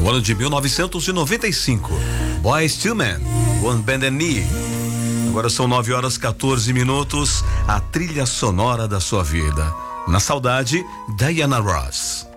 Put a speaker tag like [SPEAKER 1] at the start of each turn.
[SPEAKER 1] no ano de 1995. Boyz II Men, One Bend Knee. Agora são 9h14, a trilha sonora da sua vida. Na saudade, Diana Ross.